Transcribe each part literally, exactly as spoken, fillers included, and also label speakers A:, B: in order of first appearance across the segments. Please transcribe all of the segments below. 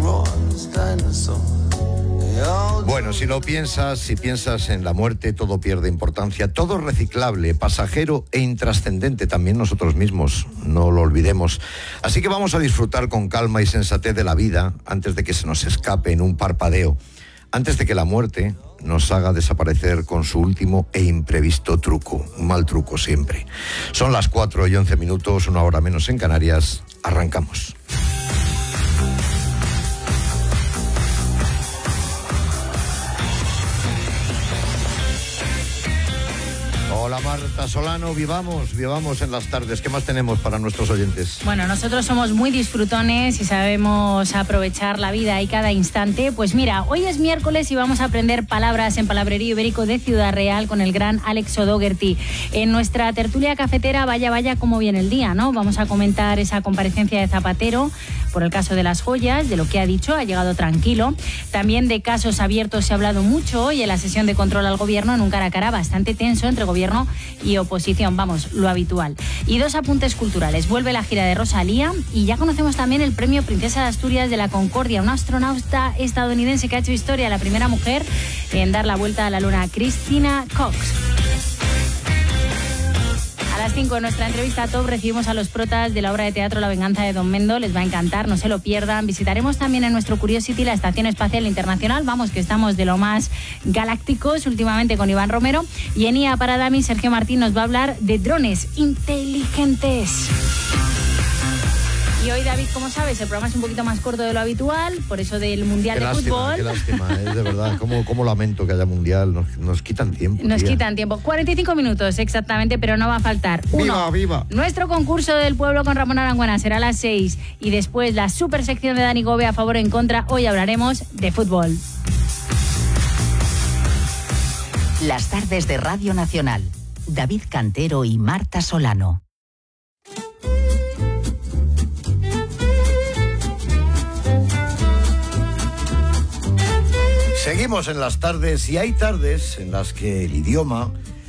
A: Bueno, si lo piensas, si piensas en la muerte, todo pierde importancia. Todo es reciclable, pasajero e intrascendente, también nosotros mismos, no lo olvidemos. Así que vamos a disfrutar con calma y sensatez de la vida antes de que se nos escape en un parpadeo, antes de que la muerte nos haga desaparecer con su último e imprevisto truco, un mal truco siempre. Son las cuatro y once minutos, una hora menos en Canarias. Arrancamos. Hola Marta Solano, vivamos, vivamos en las tardes. ¿Qué más tenemos para nuestros oyentes?
B: Bueno, nosotros somos muy disfrutones y sabemos aprovechar la vida y cada instante. Pues mira, hoy es miércoles y vamos a aprender palabras en Palabrerío Ibérico de Ciudad Real con el gran Alex O'Doherty. En nuestra tertulia cafetera, vaya, vaya, cómo viene el día, ¿no? Vamos a comentar esa comparecencia de Zapatero por el caso de las joyas, de lo que ha dicho, ha llegado tranquilo. También de casos abiertos se ha hablado mucho hoy en la sesión de control al gobierno, en un cara a cara bastante tenso entre gobierno y oposición, vamos, lo habitual. Y dos apuntes culturales. Vuelve la gira de Rosalía y ya conocemos también el premio Princesa de Asturias de la Concordia, una astronauta estadounidense que ha hecho historia, la primera mujer en dar la vuelta a la luna, Christina Cox. A las cinco en nuestra entrevista top recibimos a los protas de la obra de teatro La venganza de Don Mendo. Les va a encantar, no se lo pierdan. Visitaremos también en nuestro Curiosity la Estación Espacial Internacional. Vamos, que estamos de lo más galácticos últimamente con Iván Romero. Y en I A para Dami, Sergio Martín nos va a hablar de drones inteligentes. Y hoy, David, como sabes, el programa es un poquito más corto de lo habitual, por eso del Mundial
A: qué
B: de
A: lástima,
B: Fútbol.
A: Qué lástima, es de verdad. ¿Cómo, cómo lamento que haya Mundial? Nos, nos quitan tiempo.
B: Nos
A: tía.
B: quitan tiempo. cuarenta y cinco minutos exactamente, pero no va a faltar. Uno,
A: ¡Viva, viva!
B: Nuestro concurso del pueblo con Ramón Arangüena será a las seis. Y después la super sección de Dani Gobe a favor o en contra. Hoy hablaremos de fútbol.
C: Las tardes de Radio Nacional. David Cantero y Marta Solano.
A: Seguimos en las tardes y hay tardes en las que el idioma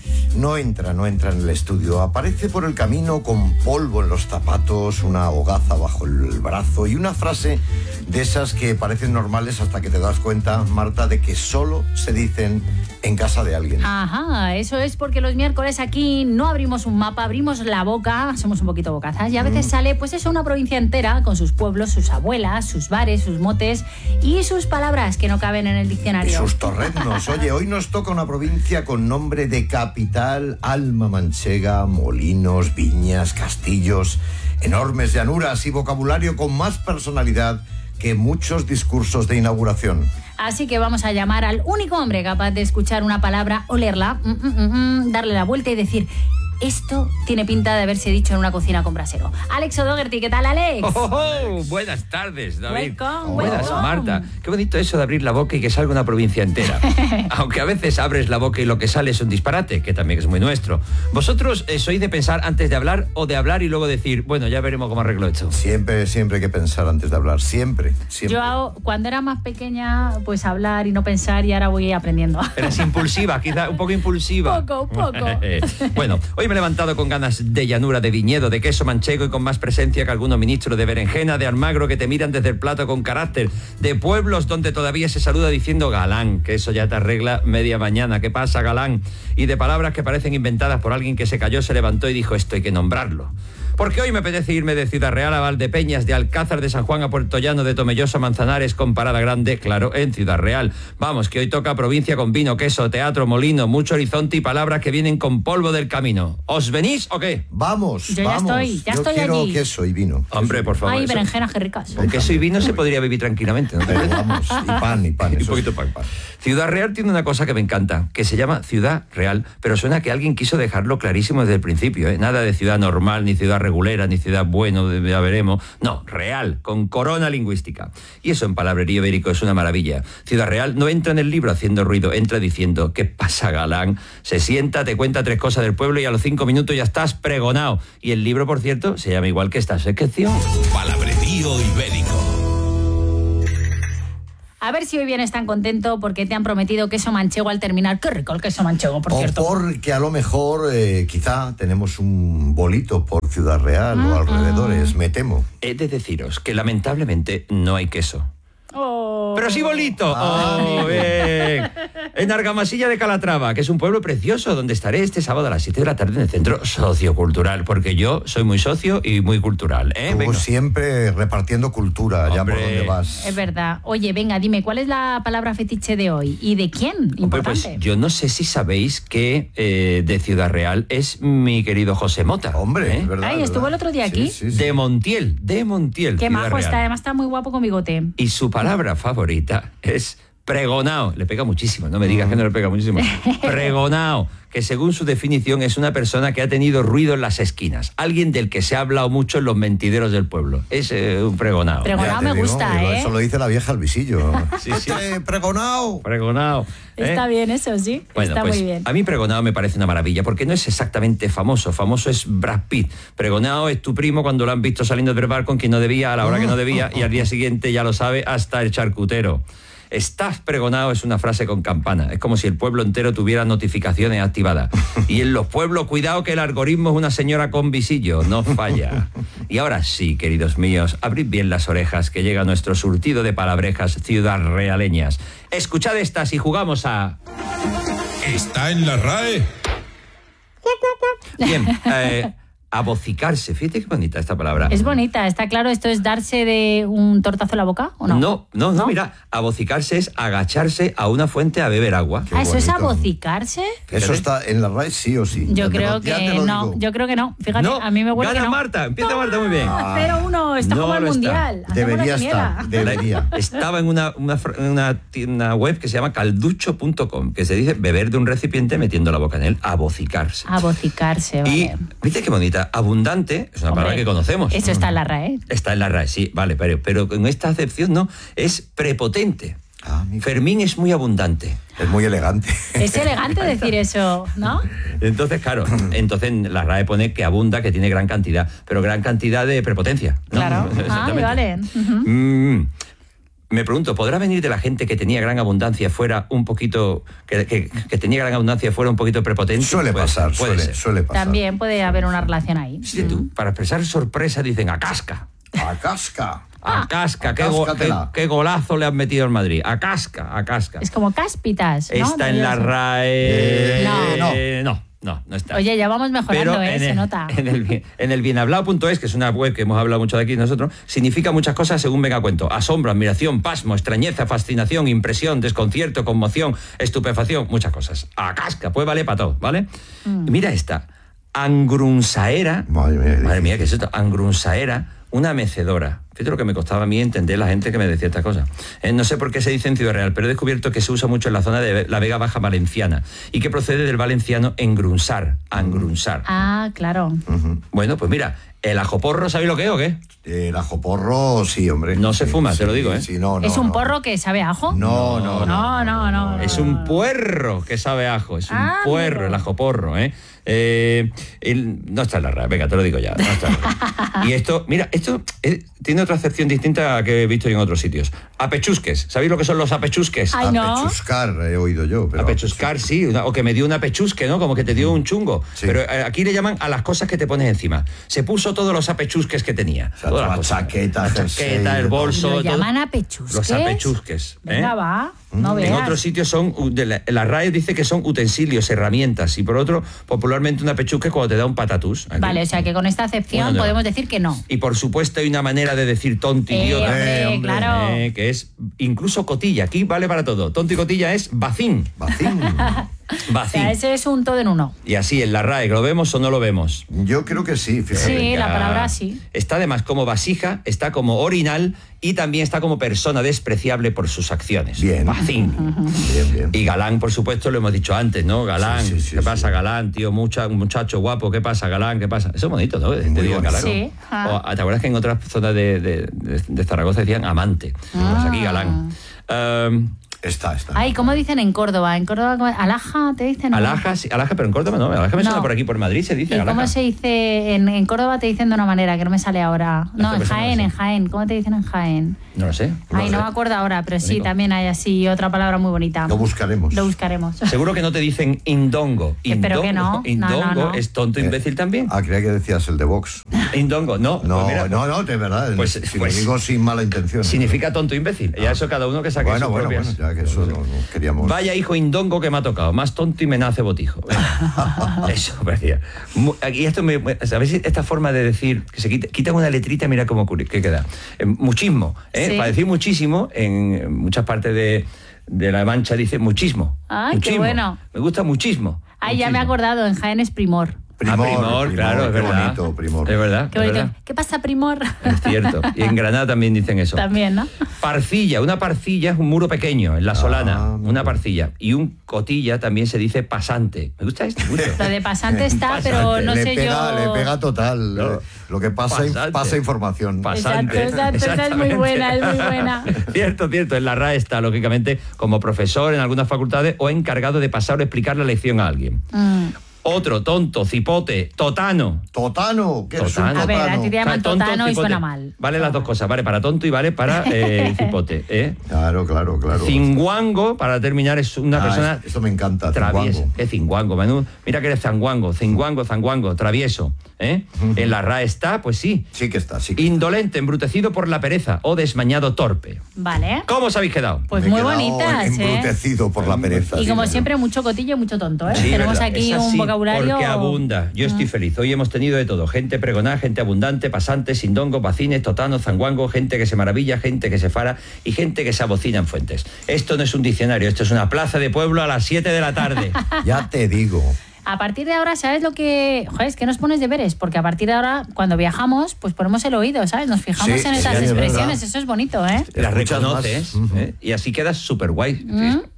A: no entra, no entra en el estudio. Aparece por el camino con polvo en los zapatos, una hogaza bajo el brazo y una frase de esas que parecen normales hasta que te das cuenta, Marta, de que solo se dicen en casa de alguien.
B: Ajá, eso es porque los miércoles aquí no abrimos un mapa, abrimos la boca, somos un poquito bocazas y a veces mm. sale pues eso, una provincia entera con sus pueblos, sus abuelas, sus bares, sus motes y sus palabras que no caben en el diccionario.
A: Y sus torreznos. Oye, hoy nos toca una provincia con nombre de capital, alma manchega, molinos, viñas, castillos, enormes llanuras y vocabulario con más personalidad que muchos discursos de inauguración.
B: Así que vamos a llamar al único hombre capaz de escuchar una palabra, olerla, mm, mm, mm, darle la vuelta y decir: esto tiene pinta de haberse dicho en una cocina con brasero. Alex O'Doherty, ¿qué tal, Alex?
D: Oh, oh, oh, buenas tardes, David.
B: Welcome,
D: buenas,
B: welcome.
D: Marta. Qué bonito eso de abrir la boca y que salga una provincia entera. Aunque a veces abres la boca y lo que sale es un disparate, que también es muy nuestro. ¿Vosotros eh, sois de pensar antes de hablar o de hablar y luego decir, bueno, ya veremos cómo arreglo esto?
A: Siempre, siempre hay que pensar antes de hablar, siempre, siempre.
B: Yo cuando era más pequeña, pues hablar y no pensar, y ahora voy aprendiendo.
D: Eres impulsiva, quizá un poco impulsiva.
B: Un poco, un poco.
D: Bueno, hoy me he levantado con ganas de llanura, de viñedo, de queso manchego y con más presencia que algunos ministros, de berenjena, de almagro que te miran desde el plato con carácter, de pueblos donde todavía se saluda diciendo galán, que eso ya te arregla media mañana. ¿Qué pasa, galán? Y de palabras que parecen inventadas por alguien que se cayó, se levantó y dijo, esto hay que nombrarlo. Porque hoy me apetece irme de Ciudad Real a Valdepeñas, de Alcázar de San Juan a Puerto Llano, de Tomelloso a Manzanares, con parada grande, claro, en Ciudad Real. Vamos, que hoy toca provincia con vino, queso, teatro, molino, mucho horizonte y palabras que vienen con polvo del camino. ¿Os venís o qué?
A: Vamos,
B: Yo
A: vamos.
B: ya estoy, ya
A: Yo
B: estoy
A: quiero
B: allí.
A: queso y vino.
D: Hombre, por favor.
B: Ay,
D: eso.
B: berenjenas, qué ricas.
D: Con queso y vino se podría vivir tranquilamente, ¿no?
A: Pero vamos, y pan, y pan.
D: Y un
A: eso
D: poquito
A: sí,
D: pan. Ciudad Real tiene una cosa que me encanta, que se llama Ciudad Real, pero suena que alguien quiso dejarlo clarísimo desde el principio, ¿eh? Nada de ciudad normal, ni ciudad regulera, ni ciudad bueno, ya veremos. No, real, con corona lingüística. Y eso en Palabrerío Ibérico es una maravilla. Ciudad Real no entra en el libro haciendo ruido, entra diciendo, ¿qué pasa, galán? Se sienta, te cuenta tres cosas del pueblo y a los cinco minutos ya estás pregonado. Y el libro, por cierto, se llama igual que esta sección.
E: Palabrerío Ibérico.
B: A ver si hoy vienes tan contento porque te han prometido queso manchego al terminar. Qué rico el queso manchego, por
A: o
B: cierto.
A: porque a lo mejor eh, quizá tenemos un bolito por Ciudad Real
B: Mm,
A: o alrededores,
B: mm.
A: me temo.
D: He de deciros que lamentablemente no hay queso. Pero sí bolito. Oh, bien. En Argamasilla de Calatrava, que es un pueblo precioso, donde estaré este sábado a las siete de la tarde en el Centro Sociocultural, porque yo soy muy socio y muy cultural. ¿eh?
A: Tú
D: Venga.
A: siempre repartiendo cultura, allá por
D: Hombre.
A: donde vas.
B: Es verdad. Oye, venga, dime, ¿cuál es la palabra fetiche de hoy? ¿Y de quién?
D: Hombre,
B: Importante.
D: pues yo no sé si sabéis que eh, de Ciudad Real es mi querido José Mota.
A: Hombre,
D: ¿eh?
A: es verdad.
B: Ay,
A: es
B: estuvo
A: verdad.
B: el otro día
A: Sí,
B: aquí.
A: sí, sí.
D: De Montiel, de Montiel.
B: Qué
D: Ciudad
B: majo
D: Real.
B: está, además está muy guapo con bigote.
D: Y su palabra favorita es pregonao. Le pega muchísimo, no me digas que no le pega muchísimo. Pregonao, que según su definición es una persona que ha tenido ruido en las esquinas. Alguien del que se ha hablado mucho en los mentideros del pueblo. Es eh, un pregonao.
B: Pregonao.
A: Ya te
B: me
A: digo,
B: gusta,
A: digo,
B: ¿eh?
A: Eso lo dice la vieja al visillo.
D: Sí, sí.
A: Este pregonao.
D: Pregonao. ¿eh?
B: Está bien eso, sí.
D: Bueno,
B: está
D: pues
B: muy bien.
D: a mí Pregonao me parece una maravilla, porque no es exactamente famoso. Famoso es Brad Pitt. Pregonao es tu primo cuando lo han visto saliendo del bar con quien no debía, a la hora que no debía, y al día siguiente ya lo sabe hasta el charcutero. Estás pregonado es una frase con campana. Es como si el pueblo entero tuviera notificaciones activadas. Y en los pueblos, cuidado que el algoritmo es una señora con visillo, no falla. Y ahora sí, queridos míos, abrid bien las orejas, que llega nuestro surtido de palabrejas ciudad realeñas. Escuchad estas y jugamos a...
E: ¿Está en la RAE?
D: Bien, eh, abocicarse. Fíjate qué bonita esta palabra.
B: Es bonita, está claro. ¿Esto es darse de un tortazo en la boca o no?
D: No, no, no, mira, abocicarse es agacharse a una fuente a beber agua.
B: Ah, ¿eso es
A: bonito.
B: abocicarse?
A: Eso está en la RAE sí o sí.
B: Yo
A: Ya te
B: creo
A: lo- ya te
B: que
A: lo
B: no,
A: digo.
B: yo creo que no. Fíjate,
D: No,
B: a mí me huele
D: gana
B: que no.
D: Marta, empieza Marta muy bien.
B: Ah, cero uno, está
D: No
B: como el
D: lo está.
B: mundial. Hacemos
A: Debería
B: la quiniela.
A: estar, debería.
D: Estaba en una, una, fr- en una, ti- una web que se llama calducho punto com, que se dice beber de un recipiente metiendo la boca en él, abocicarse.
B: Abocicarse, vale.
D: Y, ¿viste qué bonita? Abundante, es una
B: Hombre,
D: palabra que conocemos.
B: Eso está en la RAE.
D: Está en la RAE, sí, vale, pero, pero en esta acepción no, es prepotente.
A: Ah, mira.
D: Fermín es muy abundante.
A: Es muy elegante.
B: Es elegante decir eso, ¿no?
D: Entonces, claro, entonces la RAE pone que abunda, que tiene gran cantidad, pero gran cantidad de prepotencia, ¿no?
B: Claro. Ah,
D: Exactamente.
B: vale. Ujú.
D: Mm, me pregunto, ¿podrá venir de la gente que tenía gran abundancia fuera un poquito, que, que- que tenía gran abundancia fuera un poquito prepotente?
A: Suele
D: Puede
A: pasar,
D: ser, puede
A: suele,
D: ser.
A: suele pasar.
B: También puede haber una relación ahí.
D: Sí, tú, para expresar sorpresa dicen a casca.
A: A casca.
D: A casca, qué, go- qué,
A: Acáscatela.
D: qué golazo le han metido al Madrid. A casca, a casca.
B: Es como cáspitas, ¿no?
D: Está en la
B: Debería ser.
D: RAE.
B: No.
D: Eh, no, no, no está.
B: Oye, ya vamos mejorando,
D: Pero
B: ¿eh?
D: en
B: Se
D: el,
B: nota.
D: En el, bien- en el bienhablado punto es, que es una web que hemos hablado mucho de aquí nosotros, significa muchas cosas según venga a cuento. Asombro, admiración, pasmo, extrañeza, fascinación, impresión, desconcierto, conmoción, estupefacción, muchas cosas. A casca, pues vale para todo, ¿vale?
B: Mm.
D: Y mira esta, angrunsaera.
A: Madre mía, qué
D: Madre mía,
A: difícil.
D: ¿qué es esto? Angrunsaera, una mecedora. Fíjate lo que me costaba a mí entender la gente que me decía esta cosa. Eh, no sé por qué se dice en Ciudad Real, pero he descubierto que se usa mucho en la zona de la Vega Baja Valenciana y que procede del valenciano engrunsar, angrunsar.
B: Ah, claro.
D: Bueno, pues mira, el ajoporro, ¿sabéis lo que es o qué?
A: El ajoporro, sí, hombre.
D: No se
A: Sí,
D: fuma,
A: sí,
D: te lo digo, ¿eh?
A: Sí, no, no,
B: ¿Es un
A: no.
B: porro que sabe a ajo?
A: No, no,
B: No, no, no.
D: Es un puerro que sabe a ajo, es un
B: Ah,
D: puerro,
B: mira.
D: el ajoporro, ¿eh? Eh, el- no está en la RAE, venga, te lo digo ya. No está en la RAE. Y esto, mira, esto eh, tiene otra acepción distinta a que he visto yo en otros sitios. Apechusques, ¿sabéis lo que son los apechusques?
B: Ay, no.
A: Apechuscar, he oído yo. Pero
D: Apechuscar, sí, una- o que me dio una pechusque, ¿no? Como que te dio un chungo.
A: Sí.
D: Pero eh, aquí le llaman a las cosas que te pones encima. Se puso todos los apechusques que tenía.
A: O sea,
D: Todas
A: la
D: las cosas.
A: chaqueta,
D: la
A: el
D: chaqueta,
A: jersey,
D: el bolso.
B: ¿Lo
D: todo.
B: llaman apechusques?
D: Los apechusques. ¿eh?
B: Venga, va. No veas.
D: En otros sitios son, u- de la, la RAE dice que son utensilios, herramientas, y por otro, popularmente una pechusque cuando te da un patatús. Aquí.
B: Vale, o sea que con esta acepción
D: Bueno, no.
B: podemos decir que no.
D: Y por supuesto hay una manera de decir tonto,
B: Eh,
D: idiota.
B: hombre,
A: Eh, hombre,
B: claro.
D: eh, que es incluso cotilla. Aquí vale para todo. Tonto y cotilla es bacín.
A: Bacín.
B: O
D: Bacín.
B: sea, ese es un todo en uno.
D: Y así en la RAE, ¿lo vemos o no lo vemos?
A: Yo creo que sí, fíjate.
B: Sí,
D: Venga.
B: la palabra sí.
D: Está además como vasija, está como orinal y también está como persona despreciable por sus acciones.
A: Bien.
D: Bacín.
A: Bien, bien.
D: Y galán, por supuesto, lo hemos dicho antes, ¿no? Galán,
A: Sí, sí, sí,
D: ¿qué
A: sí.
D: pasa, galán, tío? Mucha, un muchacho guapo, ¿qué pasa, galán? ¿Qué pasa? Eso es bonito, ¿no? Te
A: Muy
D: digan
A: bonito.
D: galán.
B: Sí, ajá.
D: O, ¿te acuerdas que en otras zonas de, de- de- de Zaragoza decían amante? Pues aquí galán. Um,
A: Está, está.
B: Ay, ¿cómo dicen en Córdoba? En Córdoba, ¿cómo? Alaja, ¿te dicen? ¿No?
D: Alaja, sí, Alaja, pero en Córdoba no. Alaja me
B: No.
D: suena por aquí, por Madrid se dice.
B: ¿Y
D: Alaja.
B: cómo se dice? En, en Córdoba te dicen de una manera que no me sale ahora. No,
D: Hace
B: en
D: veces no
B: Jaén,
D: lo sé.
B: en Jaén. ¿Cómo te dicen en Jaén?
D: No lo sé.
B: Ay,
D: lo
B: no
D: sé.
B: me acuerdo ahora, pero sí,
D: Bonico.
B: también hay así otra palabra muy bonita.
A: Lo buscaremos.
B: Lo buscaremos.
D: Seguro que no te dicen indongo.
B: Espero que no.
D: Indongo
B: No, no, no.
D: es tonto
A: Eh,
D: imbécil también.
A: Ah, creía que decías el de Vox.
D: Indongo, no.
A: No,
D: pues mira,
A: no, no, de verdad.
D: Pues-
A: si
D: pues-
A: lo digo sin mala intención.
D: significa tonto imbécil. Ya eso cada uno que saque
A: Bueno,
D: sus
A: bueno,
D: propias.
A: bueno, ya que eso no, no queríamos.
D: Vaya hijo indongo que me ha tocado, más tonto y me nace botijo. Venga. Eso, parecía. Mu- Y esto me. ¿Sabéis esta forma de decir que se quita, quitan una letrita y mira cómo ocurre, qué queda? Eh, muchismo, ¿eh?
B: Sí.
D: Para decir muchísimo, en muchas partes de, de la Mancha dice muchismo.
B: Ay, qué
D: Muchismo.
B: bueno.
D: Me gusta muchismo.
B: Ay, ya me he
D: Muchismo.
B: acordado, en Jaén es primor.
D: Ah, primor, claro, es
A: qué
D: verdad.
A: bonito, primor.
D: Es verdad.
B: Qué
D: es
B: bonito.
D: verdad.
B: ¿Qué pasa, primor?
D: Es cierto. Y en Granada también dicen eso.
B: También, ¿no?
D: Parcilla, una parcilla es un muro pequeño en la Solana,
A: Ah,
D: una parcilla. Y un cotilla también se dice pasante. Me gusta esto mucho.
B: Lo de pasante está,
D: Pasante.
B: pero no
A: le
B: sé
A: pega,
B: yo.
A: Le pega total.
D: No.
A: Eh, Lo que pasa,
D: Pasante.
A: pasa información.
D: Pasante.
B: Exacto, exacto, esa es muy
D: Exactamente.
B: buena, es muy buena.
D: Cierto, cierto. En la R A E está, lógicamente, como profesor en algunas facultades o encargado de pasar o explicar la lección a alguien.
B: Mm.
D: Otro, tonto, cipote, totano.
A: Totano, ¿qué es un
D: Totano.
B: A ver, a
A: totano?
B: ti te llaman
D: Tonto,
B: totano y
D: cipote.
B: suena mal.
D: Vale las dos cosas, vale para tonto y vale para eh, cipote. ¿eh?
A: Claro, claro, claro.
D: Cinguango, para terminar, es una
A: Ah,
D: persona
A: Esto me encanta.
D: travieso.
A: Cinguango.
D: Es cinguango, Manu. Mira que eres zanguango, cinguango, zanguango, travieso. ¿eh? En la R A E está, pues sí.
A: Sí que está, sí que
D: Indolente, embrutecido por la pereza o desmañado torpe.
B: Vale.
D: ¿Cómo os habéis quedado?
B: Pues
A: Me he
B: muy
A: quedado
B: bonitas, ¿eh?
A: embrutecido por la pereza.
B: Y
A: sí,
B: como
A: claro.
B: siempre, mucho cotillo y mucho tonto, ¿eh?
D: Sí,
B: Tenemos
D: verdad.
B: aquí
D: Es así,
B: un vocabulario.
D: Porque abunda. Yo estoy feliz. Hoy hemos tenido de todo. Gente pregonada, gente abundante, pasantes, sindongos, vacines, totanos, zanguangos, gente que se maravilla, gente que se fara y gente que se abocina en fuentes. Esto no es un diccionario, esto es una plaza de pueblo a las siete de la tarde.
A: Ya te digo.
B: A partir de ahora, ¿sabes lo que...? Joder, es que nos pones deberes, porque a partir de ahora, cuando viajamos, pues ponemos el oído, ¿sabes? Nos fijamos
A: Sí,
B: en
A: sí,
B: esas
A: es
B: expresiones,
A: verdad.
B: eso es bonito, ¿eh?
D: Las
A: Escuchas
D: reconoces
A: más.
D: ¿eh? Y así quedas súper guay.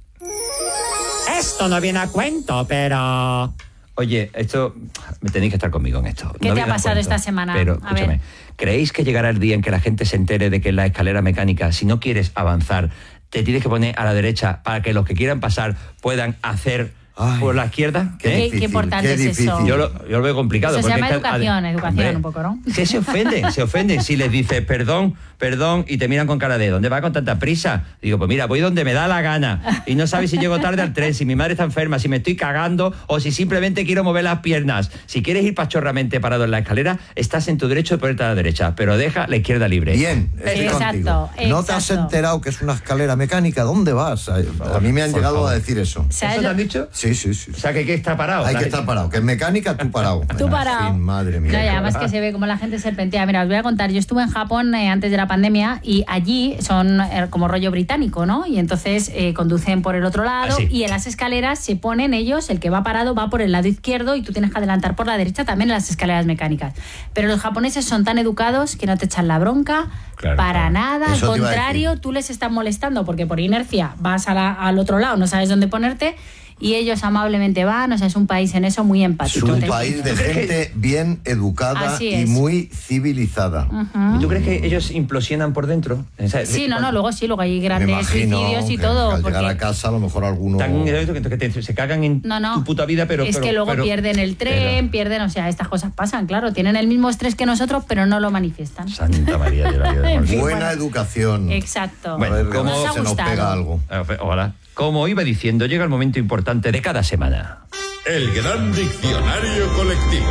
F: Esto no viene a cuento, pero...
D: Oye, esto me tenéis que estar conmigo en esto.
B: ¿Qué te
D: viene
B: ha
D: a
B: pasado
D: cuento,
B: esta semana?
D: Pero
B: A
D: escúchame,
B: ver.
D: ¿creéis que llegará el día en que la gente se entere de que en la escalera mecánica, si no quieres avanzar, te tienes que poner a la derecha para que los que quieran pasar puedan hacer
A: Ay,
D: por la izquierda?
A: qué
D: ¿Eh?
B: Qué,
A: difícil,
B: qué importante
A: qué
B: es
A: difícil.
B: eso.
D: Yo lo, yo lo veo complicado.
B: Eso se
D: porque
B: llama
D: es que-
B: educación,
D: ade-
B: educación
D: hombre,
B: un poco, ¿no?
D: Que se ofenden, se ofenden. Si les dices perdón, perdón, y te miran con cara de ¿dónde va con tanta prisa? Digo, pues mira, voy donde me da la gana. Y no sabes si llego tarde al tren, si mi madre está enferma, si me estoy cagando o si simplemente quiero mover las piernas. Si quieres ir pachorramente parado en la escalera, estás en tu derecho de ponerte a la derecha, pero deja la izquierda libre.
A: Bien, estoy
B: Exacto,
A: contigo. ¿No te has
B: exacto.
A: enterado que es una escalera mecánica? ¿Dónde vas? A a mí me han
D: Por
A: llegado
D: favor.
A: a decir eso.
B: ¿Sabes
D: ¿Eso te
B: lo-
D: han dicho?
A: Sí, sí, sí.
D: O sea, que hay que estar parado.
A: Hay
D: La
A: que
D: gente-
A: estar parado. Que es mecánica, tú parado.
B: Tú
A: En
B: parado.
A: fin, madre mía.
B: No, y además que se ve como la gente serpentea. Mira, os voy a contar. Yo estuve en Japón eh, antes de la pandemia y allí son eh, como rollo británico, ¿no? Y entonces eh, conducen por el otro lado
D: Ah, sí.
B: y en las escaleras se ponen ellos, el que va parado va por el lado izquierdo y tú tienes que adelantar por la derecha también en las escaleras mecánicas. Pero los japoneses son tan educados que no te echan la bronca
D: Claro,
B: para
D: claro.
B: nada.
A: Eso
B: Al
A: te iba a
B: contrario,
A: decir.
B: tú les estás molestando porque por inercia vas a la- al otro lado, no sabes dónde ponerte y ellos amablemente van. O sea, es un país en eso muy
A: Es
B: empático.
A: un
B: Te-
A: país de gente bien educada
B: Así
A: y
B: es.
A: muy civilizada.
D: ¿Y tú crees que ellos implosionan por dentro? O sea,
B: Sí, no, no, luego sí, luego hay
A: Me
B: grandes
A: imagino
B: suicidios y
A: que
B: todo.
A: al llegar
B: porque-
A: a casa a lo mejor alguno...
D: Tan- que te- se cagan en
B: No, no.
D: tu puta vida, pero...
B: es
D: pero-
B: que luego
D: pero-
B: pierden el tren,
D: pero-
B: pierden, o sea, estas cosas pasan, claro. Tienen el mismo estrés que nosotros, pero no lo manifiestan.
D: Santa María de la vida del Mar.
A: Buena educación.
B: Exacto.
A: A ver,
D: ¿cómo
B: Nos ha
A: se nos
B: gustado.
A: pega algo.
D: Hola. Como iba diciendo, llega el momento importante de cada semana.
E: El gran diccionario colectivo.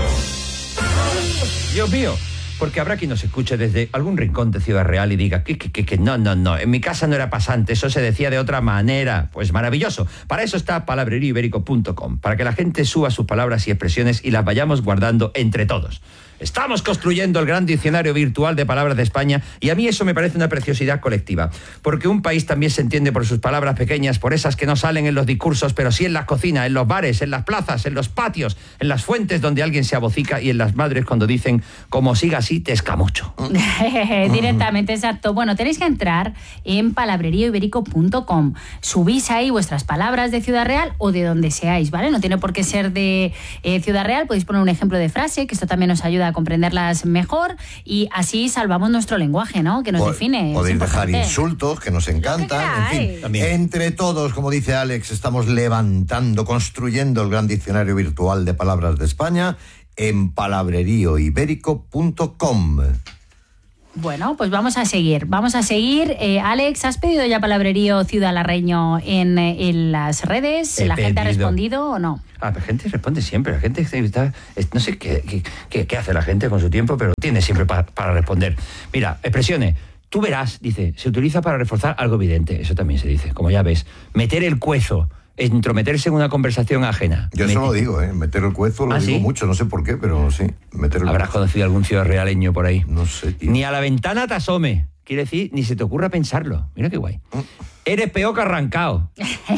D: Dios mío, porque habrá quien nos escuche desde algún rincón de Ciudad Real y diga que, que, que, que no, no, no, en mi casa no era pasante, eso se decía de otra manera. Pues maravilloso. Para eso está palabrerío ibérico punto com, para que la gente suba sus palabras y expresiones y las vayamos guardando entre todos. Estamos construyendo el gran diccionario virtual de palabras de España y a mí eso me parece una preciosidad colectiva, porque un país también se entiende por sus palabras pequeñas, por esas que no salen en los discursos, pero sí en las cocinas, en los bares, en las plazas, en los patios, en las fuentes donde alguien se abocica y en las madres cuando dicen, como siga así, te escamucho.
B: Directamente, exacto. Bueno, tenéis que entrar en palabrerío ibérico punto com. Subís ahí vuestras palabras de Ciudad Real o de donde seáis, ¿vale? No tiene por qué ser de eh, Ciudad Real, podéis poner un ejemplo de frase, que esto también nos ayuda ayuda a comprenderlas mejor y así salvamos nuestro lenguaje, ¿no? Que nos
A: Po-
B: define. es
A: Podéis dejar
B: importante.
A: insultos que nos encantan. En fin,
B: queráis.
D: También.
A: entre todos, como dice Alex, estamos levantando, construyendo el gran diccionario virtual de palabras de España en palabrerío ibérico punto com.
B: Bueno, pues vamos a seguir. Vamos a seguir. Eh, Alex, ¿has pedido ya palabrerío Ciudad Larreño en, eh, en las redes?
D: He
B: ¿La gente ha
D: pedido.
B: respondido o no?
D: Ah, la gente responde siempre. La gente está, es- no sé qué, qué- qué- qué hace la gente con su tiempo, pero tiene siempre pa- para responder. Mira, expresiones. Tú verás, dice, se utiliza para reforzar algo evidente. Eso también se dice, como ya ves. Meter el cuezo, entrometerse en una conversación ajena.
A: Yo eso
D: Mete-
A: lo digo, ¿eh? Meter el cuezo lo
D: ¿Ah,
A: digo
D: sí?
A: mucho, no sé por qué, pero sí. Meter el
D: Habrás
A: cuezo.
D: conocido algún ciudad realeño por ahí.
A: No sé, tío.
D: Ni a la ventana te asome. Quiere decir, ni se te ocurra pensarlo. Mira qué guay. Eres peor que arrancado.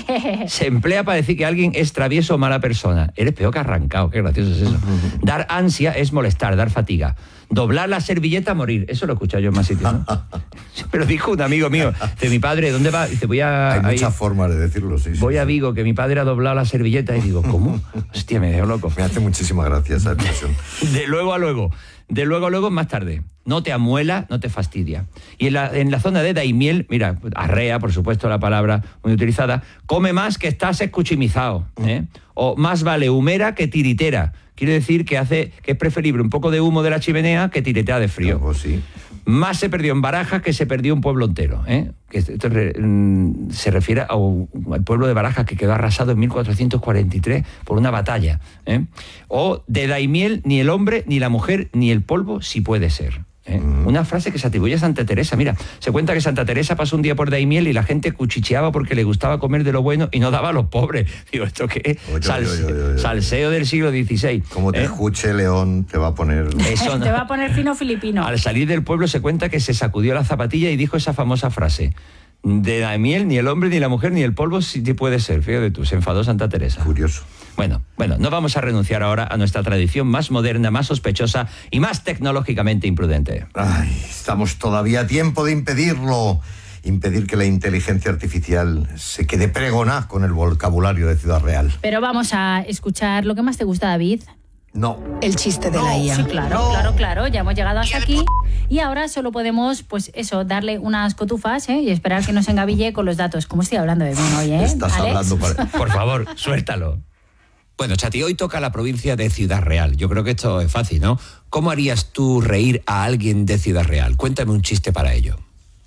D: Se emplea para decir que alguien es travieso o mala persona. Eres peor que arrancado. Qué gracioso es eso. Dar ansia es molestar, dar fatiga. Doblar la servilleta, morir. Eso lo he escuchado yo en más sitios, ¿no? Pero dijo un amigo mío, de mi padre, ¿dónde va? Dice, voy a...
A: Hay
D: ahí-
A: muchas formas de decirlo, sí. sí,
D: voy a
A: sí.
D: Vigo, que mi padre ha doblado la servilleta. Y digo, ¿cómo? Hostia, me dejo loco.
A: Me hace muchísima gracia esa expresión.
D: De luego a luego. De luego a luego más tarde. No te amuela, no te fastidia. Y en la, en la zona de Daimiel, mira, arrea, por supuesto, la palabra muy utilizada, come más que estás escuchimizado. ¿eh? O más vale humera que tiritera. Quiere decir que hace que es preferible un poco de humo de la chimenea que tiretea de frío.
A: Pues sí.
D: Más se perdió en Barajas que se perdió un pueblo entero. ¿eh? Que esto re- mm, se refiere a un- al pueblo de Barajas que quedó arrasado en mil cuatrocientos cuarenta y tres por una batalla. ¿eh? O de Daimiel ni el hombre, ni la mujer, ni el polvo, si puede ser. ¿eh? Una frase que se atribuye a Santa Teresa. Mira, se cuenta que Santa Teresa pasó un día por Daimiel y la gente cuchicheaba porque le gustaba comer de lo bueno y no daba a los pobres. Digo, ¿esto qué es?
A: Oye,
D: Sal-
A: oye, oye, oye.
D: Salseo del siglo dieciséis.
A: Como te
D: ¿eh?
A: escuche León, te va a poner...
D: Eso no.
B: Te va a poner fino filipino.
D: Al salir del pueblo se cuenta que se sacudió la zapatilla y dijo esa famosa frase. De Daimiel, ni el hombre, ni la mujer, ni el polvo, si puede ser. Fíjate tú, se enfadó Santa Teresa.
A: Curioso.
D: Bueno, bueno, no vamos a renunciar ahora a nuestra tradición más moderna, más sospechosa y más tecnológicamente imprudente.
A: Ay, estamos todavía a tiempo de impedirlo. Impedir que la inteligencia artificial se quede pregona con el vocabulario de Ciudad Real.
B: Pero vamos a escuchar lo que más te gusta, David.
A: No.
G: El chiste de la I A.
B: Sí, claro, claro, claro. Ya hemos llegado hasta aquí y ahora solo podemos, pues eso, darle unas cotufas ¿eh? y esperar que nos engaville con los datos. ¿Cómo estoy hablando de mí hoy, eh?
A: Estás
B: Alex?
A: hablando para...
D: Por favor, suéltalo.
H: Bueno, Chati, hoy toca la provincia de Ciudad Real. Yo creo que esto es fácil, ¿no? ¿Cómo harías tú reír a alguien de Ciudad Real? Cuéntame un chiste para ello.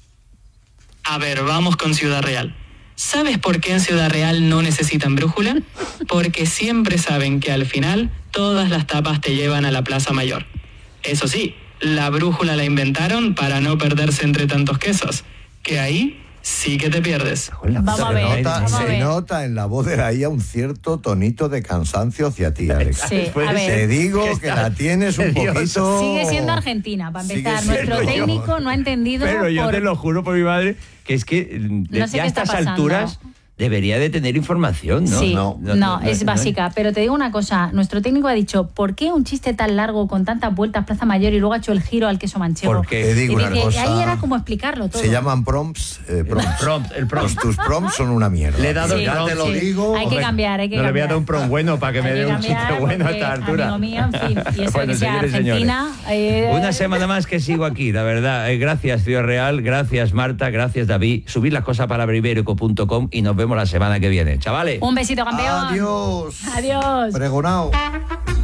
I: A ver, vamos con Ciudad Real. ¿Sabes por qué en Ciudad Real no necesitan brújula? Porque siempre saben que al final todas las tapas te llevan a la Plaza Mayor. Eso sí, la brújula la inventaron para no perderse entre tantos quesos. Que ahí sí que te pierdes.
B: Vamos a
A: Se
B: ver,
A: nota,
B: vamos a
A: se
B: ver.
A: nota en la voz de la I A un cierto tonito de cansancio hacia ti, Alex.
B: Sí,
D: Puede
B: a
A: Te
B: ver.
A: digo
D: Que
A: que
D: está
A: la tienes un
D: nervioso.
A: poquito...
B: Sigue siendo Argentina, para
A: Sigue
B: empezar.
A: siendo
B: Nuestro
A: yo.
B: técnico no ha entendido
D: Pero yo
B: por...
D: te lo juro por mi madre que es que mm,
B: No sé
D: ya a
B: qué está
D: estas
B: pasando.
D: alturas debería de tener información, ¿no?
B: Sí,
A: No,
B: no,
D: no, no,
B: es
D: no.
B: básica. Pero te digo una cosa, nuestro técnico ha dicho, ¿por qué un chiste tan largo con tantas vueltas Plaza Mayor y luego ha hecho el giro al queso manchego?
D: Porque
A: Te digo
B: y
A: una
B: dice,
A: cosa...
B: ahí era como explicarlo todo.
A: Se llaman prompts. eh, prompts.
D: Prompt, el prompt.
A: Pues tus prompts son una mierda.
D: Le he dado
B: Sí,
D: el
A: ya
D: prompt.
A: te lo
B: sí.
A: digo.
B: Hay que
D: Hombre,
B: cambiar, hay que
D: no le voy a
B: cambiar.
D: dar un prompt bueno para que
B: Hay
D: me dé un
B: cambiar
D: chiste bueno a
B: porque,
D: esta altura.
B: Amigo mío, en fin. Y eso
D: Bueno,
B: que sea
D: señores, señores.
B: Argentina... eh,
D: Una semana más que sigo aquí, la verdad. Eh, Gracias, Ciudad Real. Gracias, Marta. Gracias, David. Subid las cosas a palabreibérico punto com y nos vemos la semana que viene. Chavales.
B: Un besito, campeón.
A: Adiós.
B: Adiós.
A: Pregonao.